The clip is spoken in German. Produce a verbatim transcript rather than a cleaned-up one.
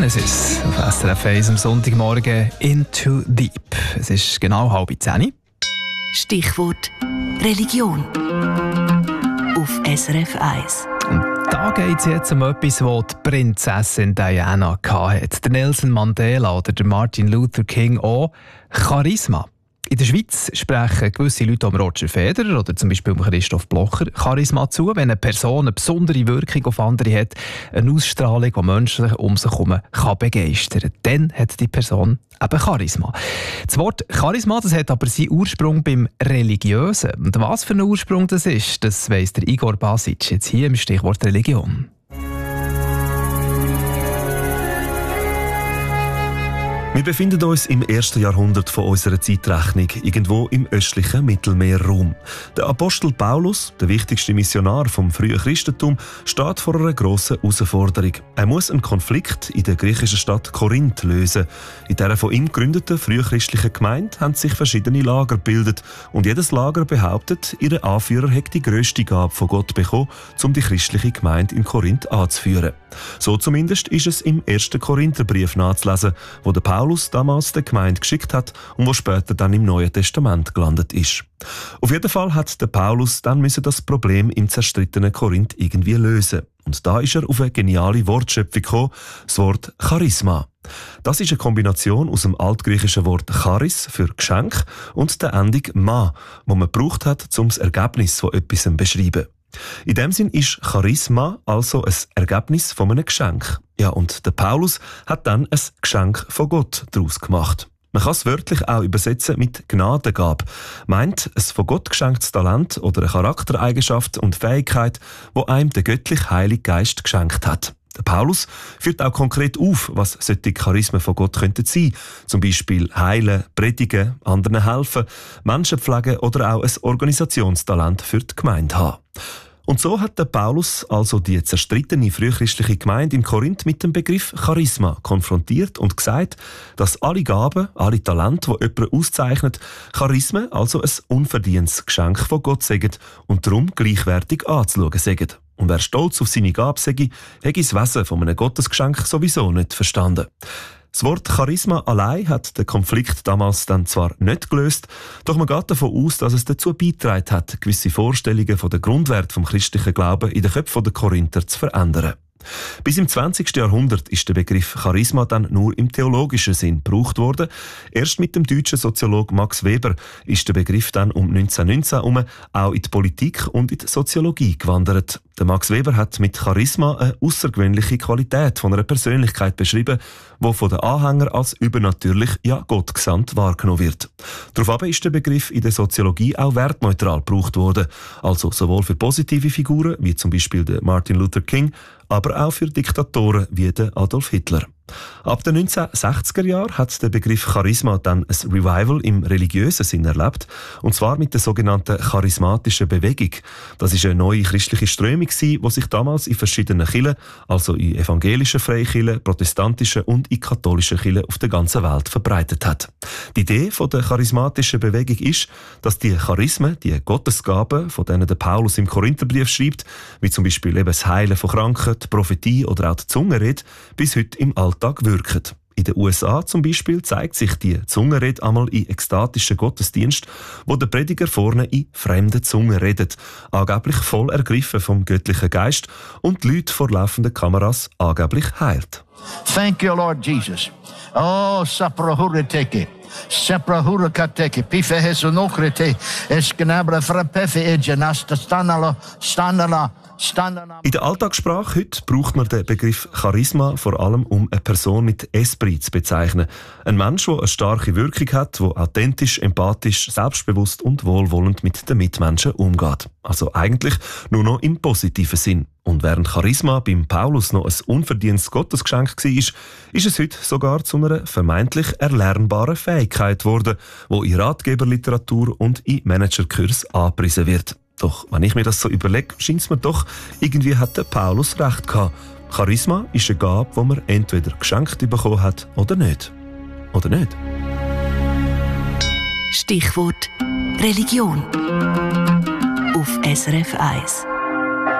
Genesis auf S R F eins am Sonntagmorgen Into Deep. Es ist genau halb zehn. Stichwort Religion auf S R F eins. Und da geht es jetzt um etwas, was die Prinzessin Diana hatte. Der Nelson Mandela oder der Martin Luther King auch. Charisma. In der Schweiz sprechen gewisse Leute um Roger Federer oder zum Beispiel um Christoph Blocher Charisma zu, wenn eine Person eine besondere Wirkung auf andere hat, eine Ausstrahlung, die Menschen um sich herum kann begeistern. Dann hat die Person eben Charisma. Das Wort Charisma, das hat aber seinen Ursprung beim Religiösen. Und was für ein Ursprung das ist, das weiss der Igor Basic jetzt hier im Stichwort Religion. Wir befinden uns im ersten Jahrhundert von unserer Zeitrechnung, irgendwo im östlichen Mittelmeerraum. Der Apostel Paulus, der wichtigste Missionar vom frühen Christentum, steht vor einer grossen Herausforderung. Er muss einen Konflikt in der griechischen Stadt Korinth lösen. In dieser von ihm gegründeten frühchristlichen Gemeinde haben sich verschiedene Lager gebildet und jedes Lager behauptet, ihr Anführer hätte die grösste Gabe von Gott bekommen, um die christliche Gemeinde in Korinth anzuführen. So zumindest ist es im ersten Korintherbrief nachzulesen, wo der Paulus damals der Gemeinde geschickt hat und wo später dann im Neuen Testament gelandet ist. Auf jeden Fall hat der Paulus dann müssen das Problem im zerstrittenen Korinth irgendwie lösen. Und da ist er auf eine geniale Wortschöpfung gekommen, das Wort Charisma. Das ist eine Kombination aus dem altgriechischen Wort Charis für Geschenk und der Endung Ma, wo man gebraucht hat, um das Ergebnis von etwas zu beschreiben. In dem Sinn ist Charisma also ein Ergebnis von einem Geschenk. Ja, und der Paulus hat dann ein Geschenk von Gott daraus gemacht. Man kann es wörtlich auch übersetzen mit Gnadengabe. Meint ein von Gott geschenktes Talent oder eine Charaktereigenschaft und Fähigkeit, wo einem der göttliche Heilige Geist geschenkt hat. Der Paulus führt auch konkret auf, was solche Charismen von Gott könnten sein. Zum Beispiel heilen, predigen, anderen helfen, Menschen pflegen oder auch ein Organisationstalent für die Gemeinde haben. Und so hat der Paulus also die zerstrittene frühchristliche Gemeinde in Korinth mit dem Begriff Charisma konfrontiert und gesagt, dass alle Gaben, alle Talente, die jemanden auszeichnet, Charismen, also ein unverdientes Geschenk von Gott sind und darum gleichwertig anzuschauen sind. Und wer stolz auf seine Gabe sei, hätte das Wesen von einem Gottesgeschenk sowieso nicht verstanden. Das Wort Charisma allein hat den Konflikt damals dann zwar nicht gelöst, doch man geht davon aus, dass es dazu beigetragen hat, gewisse Vorstellungen von der Grundwert vom christlichen Glauben in den Köpfen der Korinther zu verändern. Bis im zwanzigsten Jahrhundert ist der Begriff Charisma dann nur im theologischen Sinn gebraucht worden. Erst mit dem deutschen Soziologen Max Weber ist der Begriff dann um neunzehnhundertneunzehn herum auch in die Politik und in die Soziologie gewandert. Der Max Weber hat mit Charisma eine außergewöhnliche Qualität von einer Persönlichkeit beschrieben, die von den Anhängern als übernatürlich, ja gottgesandt wahrgenommen wird. Daraufhin ist der Begriff in der Soziologie auch wertneutral gebraucht worden, also sowohl für positive Figuren, wie zum Beispiel der Martin Luther King, aber auch für Diktatoren wie der Adolf Hitler. Ab den neunzehnhundertsechziger Jahren hat der Begriff Charisma dann ein Revival im religiösen Sinn erlebt, und zwar mit der sogenannten charismatischen Bewegung. Das ist eine neue christliche Strömung, die sich damals in verschiedenen Kirchen, also in evangelischen Freikirchen, protestantischen und in katholischen Kirchen auf der ganzen Welt verbreitet hat. Die Idee von der charismatischen Bewegung ist, dass die Charismen, die Gottesgaben, von denen der Paulus im Korintherbrief schreibt, wie zum Beispiel eben das Heilen von Kranken, die Prophetie oder auch die Zungenrede, bis heute im Alltag wirken. In den U S A zum Beispiel zeigt sich die Zungenrede einmal in ekstatischen Gottesdiensten, wo der Prediger vorne in fremden Zungen redet, angeblich voll ergriffen vom göttlichen Geist und die Leute vor laufenden Kameras angeblich heilt. Thank you, Lord Jesus. Oh, saprahureteke. Saprahurekateke. Pifehesunokrete. Esgnabra frapefe ejanasta stanala stanala. In der Alltagssprache heute braucht man den Begriff Charisma vor allem, um eine Person mit Esprit zu bezeichnen. Ein Mensch, der eine starke Wirkung hat, der authentisch, empathisch, selbstbewusst und wohlwollend mit den Mitmenschen umgeht. Also eigentlich nur noch im positiven Sinn. Und während Charisma beim Paulus noch ein unverdientes Gottesgeschenk war, ist es heute sogar zu einer vermeintlich erlernbaren Fähigkeit geworden, die in Ratgeberliteratur und in Managerkursen angepriesen wird. Doch wenn ich mir das so überlege, scheint es mir doch, irgendwie hat der Paulus recht gehabt. Charisma ist eine Gabe, die man entweder geschenkt bekommen hat oder nicht. Oder nicht? Stichwort Religion auf S R F eins.